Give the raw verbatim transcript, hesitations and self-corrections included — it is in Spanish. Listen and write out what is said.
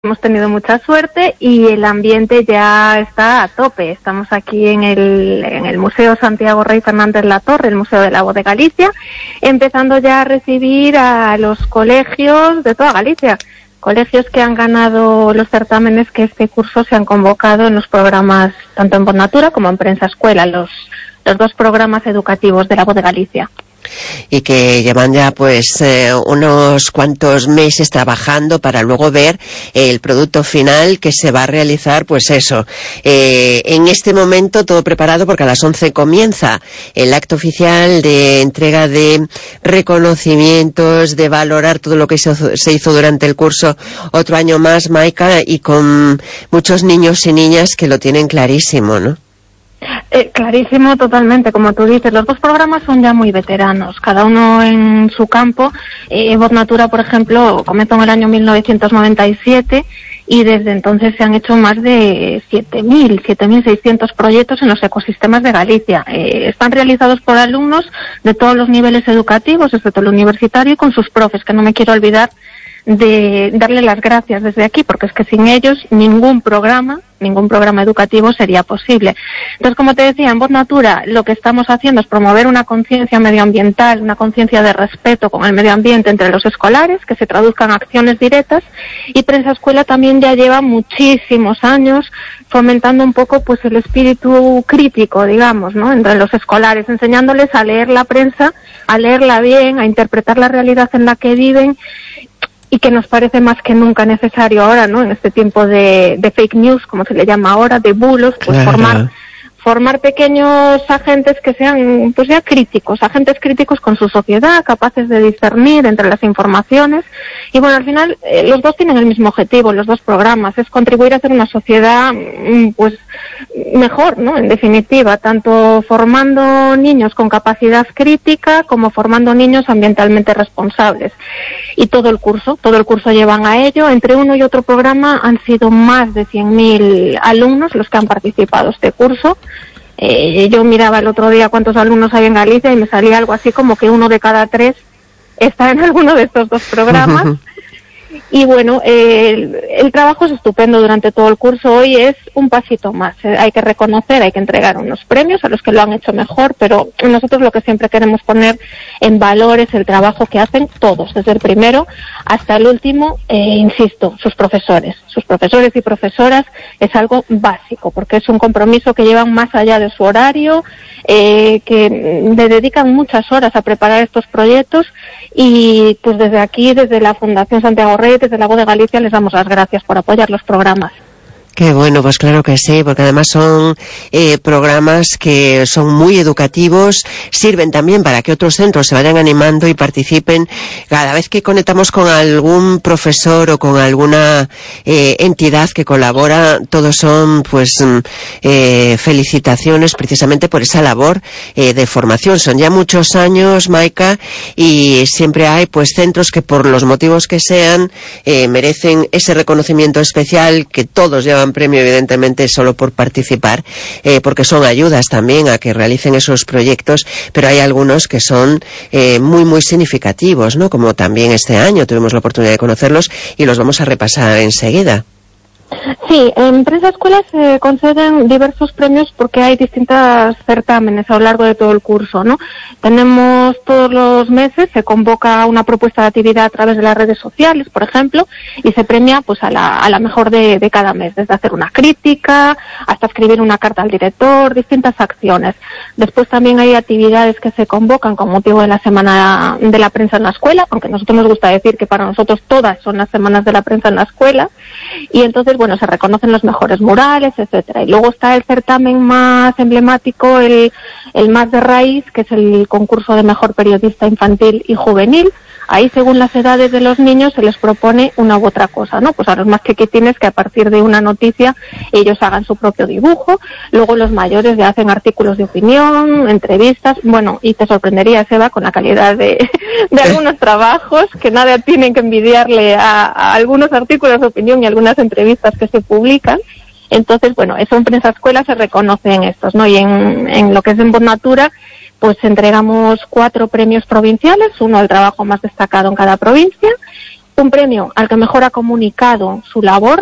hemos tenido mucha suerte y el ambiente ya está a tope. Estamos aquí en el, en el Museo Santiago Rey Fernández Latorre, el Museo de la Voz de Galicia, empezando ya a recibir a los colegios de toda Galicia. Colegios que han ganado los certámenes que este curso se han convocado en los programas, tanto en Voz Natura como en Prensa Escuela, los, los dos programas educativos de la Voz de Galicia. Y que llevan ya pues eh, unos cuantos meses trabajando para luego ver eh, el producto final que se va a realizar, pues eso, eh, en este momento todo preparado porque a las once comienza el acto oficial de entrega de reconocimientos, de valorar todo lo que se, se hizo durante el curso otro año más, Maika, y con muchos niños y niñas que lo tienen clarísimo, ¿no? Eh, clarísimo, totalmente, como tú dices. Los dos programas son ya muy veteranos, cada uno en su campo. Eh, Voz Natura, por ejemplo, comenzó en el año mil novecientos noventa y siete y desde entonces se han hecho más de siete mil, siete mil seiscientos proyectos en los ecosistemas de Galicia. Eh, están realizados por alumnos de todos los niveles educativos, excepto el universitario, y con sus profes, que no me quiero olvidar de darle las gracias desde aquí, porque es que sin ellos ningún programa, ningún programa educativo sería posible. Entonces, como te decía, en Voz Natura lo que estamos haciendo es promover una conciencia medioambiental, una conciencia de respeto con el medio ambiente entre los escolares, que se traduzcan en acciones directas, y Prensa Escuela también ya lleva muchísimos años fomentando un poco pues el espíritu crítico, digamos, ¿no?, entre los escolares, enseñándoles a leer la prensa, a leerla bien, a interpretar la realidad en la que viven, y que nos parece más que nunca necesario ahora, ¿no?, en este tiempo de, de fake news, como se le llama ahora, de bulos, pues claro. formar formar pequeños agentes que sean, pues ya críticos, agentes críticos con su sociedad, capaces de discernir entre las informaciones. Y bueno, al final eh, los dos tienen el mismo objetivo, los dos programas, es contribuir a hacer una sociedad pues mejor, ¿no?, en definitiva, tanto formando niños con capacidad crítica como formando niños ambientalmente responsables. Y todo el curso, todo el curso llevan a ello. Entre uno y otro programa han sido más de cien mil alumnos los que han participado este curso. Eh, yo miraba el otro día cuántos alumnos hay en Galicia y me salía algo así como que uno de cada tres está en alguno de estos dos programas. Y bueno, eh, el, el trabajo es estupendo durante todo el curso. Hoy es un pasito más. Eh, hay que reconocer, hay que entregar unos premios a los que lo han hecho mejor, pero nosotros lo que siempre queremos poner en valor es el trabajo que hacen todos, desde el primero hasta el último, eh, insisto, sus profesores. Sus profesores y profesoras es algo básico, porque es un compromiso que llevan más allá de su horario, eh, que le dedican muchas horas a preparar estos proyectos, y pues desde aquí, desde la Fundación Santiago Rey, desde la Voz de Galicia, les damos las gracias por apoyar los programas. Qué bueno, pues claro que sí, porque además son eh, programas que son muy educativos, sirven también para que otros centros se vayan animando y participen. Cada vez que conectamos con algún profesor o con alguna eh, entidad que colabora, todos son pues eh, felicitaciones precisamente por esa labor eh, de formación. Son ya muchos años, Maika, y siempre hay pues centros que por los motivos que sean eh, merecen ese reconocimiento especial que todos llevan premio evidentemente solo por participar, eh, porque son ayudas también a que realicen esos proyectos, pero hay algunos que son eh, muy muy significativos, ¿no?, como también este año tuvimos la oportunidad de conocerlos y los vamos a repasar enseguida. Sí, en Prensa Escuela se conceden diversos premios porque hay distintos certámenes a lo largo de todo el curso, ¿no? Tenemos todos los meses, se convoca una propuesta de actividad a través de las redes sociales, por ejemplo, y se premia pues a la, a la mejor de, de cada mes, desde hacer una crítica hasta escribir una carta al director, distintas acciones. Después también hay actividades que se convocan con motivo de la Semana de la Prensa en la Escuela, aunque a nosotros nos gusta decir que para nosotros todas son las Semanas de la Prensa en la Escuela, y entonces bueno, se reconocen los mejores murales, etcétera. Y luego está el certamen más emblemático, el, el más de raíz, que es el concurso de mejor periodista infantil y juvenil. Ahí, según las edades de los niños, se les propone una u otra cosa, ¿no? Pues a los más chiquitines, que a partir de una noticia ellos hagan su propio dibujo. Luego los mayores ya hacen artículos de opinión, entrevistas. Bueno, y te sorprendería, Seba, con la calidad de, de algunos trabajos, que nada tienen que envidiarle a, a algunos artículos de opinión y algunas entrevistas que se publican. Entonces, bueno, eso en Prensa Escuela se reconoce en estos, ¿no? Y en, en lo que es en Voz Natura, pues entregamos cuatro premios provinciales, uno al trabajo más destacado en cada provincia, un premio al que mejor ha comunicado su labor